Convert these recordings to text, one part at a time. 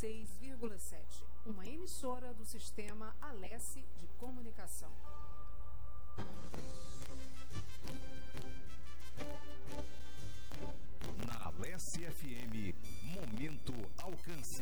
96,7. Uma emissora do Sistema Alesse de Comunicação. Na Alesse FM, Momento Alcance.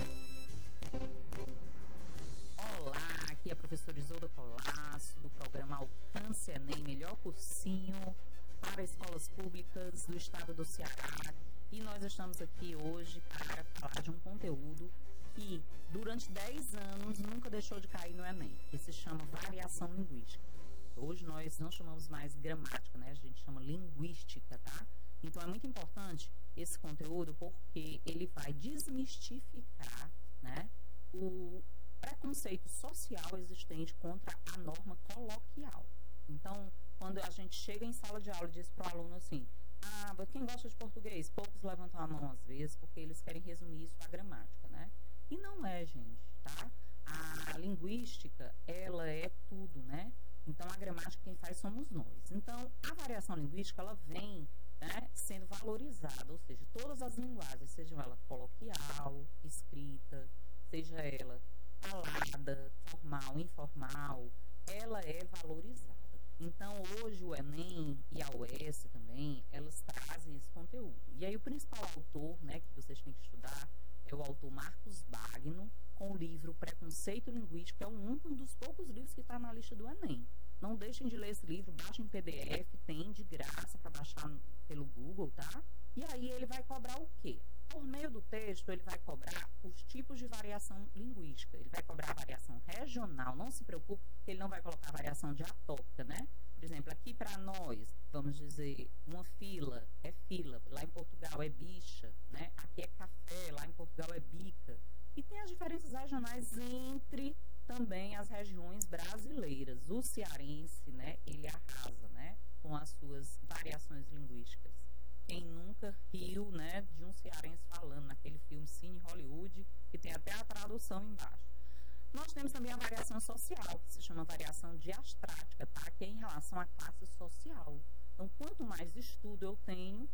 Olá, aqui é a professora Isolda Colasso, do programa Alcance Enem, melhor cursinho para escolas públicas do estado do Ceará. E nós estamos aqui hoje para falar de um conteúdo que durante 10 anos nunca deixou de cair no Enem, que se chama variação linguística. Hoje nós não chamamos mais gramática, né? A gente chama linguística, tá? Então é muito importante esse conteúdo porque ele vai desmistificar, né, o preconceito social existente contra a norma coloquial. Então, quando a gente chega em sala de aula e diz para o aluno assim, quem gosta de português? Poucos levantam a mão às vezes, porque eles querem resumir isso à gramática, né? E não é, gente, tá? A linguística, ela é tudo, né? Então, a gramática quem faz somos nós. Então, a variação linguística, ela vem, né, sendo valorizada, ou seja, todas as linguagens, seja ela coloquial, escrita, seja ela falada, formal, informal, ela é valorizada. Então, hoje o Enem e a UES também, elas trazem esse conteúdo. E aí o principal autor, né, que vocês têm que estudar é o autor Marcos Bagno, com o livro Preconceito Linguístico, que é um dos poucos livros que está na lista do Enem. Não deixem de ler esse livro, baixem em PDF, tem de graça para baixar pelo Google, tá? E aí ele vai cobrar o quê? Por meio do texto, ele vai cobrar os tipos de variação linguística. Ele vai cobrar a variação regional, não se preocupe, que ele não vai colocar a variação diatópica, né? Por exemplo, aqui para nós, vamos dizer, uma fila é fila, lá em Portugal é bicha, né? Aqui é café, lá em Portugal é bica. E tem as diferenças regionais entre também as regiões brasileiras. O cearense, né, ele arrasa, né, com as suas variações linguísticas. Quem nunca riu, né, de um cearense falando naquele filme Cine Hollywood, que tem até a tradução embaixo. Nós temos também a variação social, que se chama variação diastrática, tá? Que é em relação à classe social. Então, quanto mais estudo eu tenho,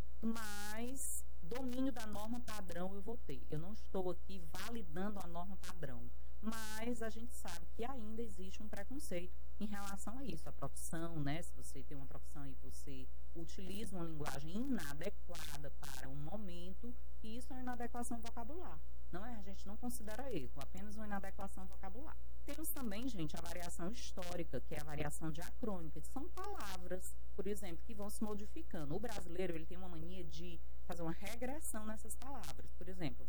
mais domínio da norma padrão eu vou ter. Eu não estou aqui validando a norma padrão, mas a gente sabe que ainda existe um preconceito em relação a isso. A profissão, né? Se você tem uma profissão e você utiliza uma linguagem inadequada para um momento, isso é uma inadequação vocabular. Não é? A gente não considera erro, apenas uma inadequação vocabular. Temos também, gente, a variação histórica, que é a variação diacrônica, que são palavras, por exemplo, que vão se modificando. O brasileiro, ele tem uma mania de fazer uma regressão nessas palavras. Por exemplo,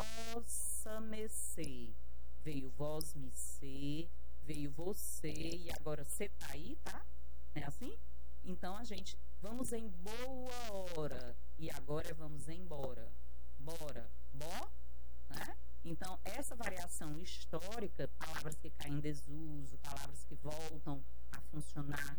vossa mercê, veio vós me ser, veio você, e agora cê tá aí, tá? Não é assim? Então, a gente, vamos em boa hora, e agora vamos embora. Bora, bó? Né? Então, essa variação histórica, palavras que caem em desuso, palavras que voltam a funcionar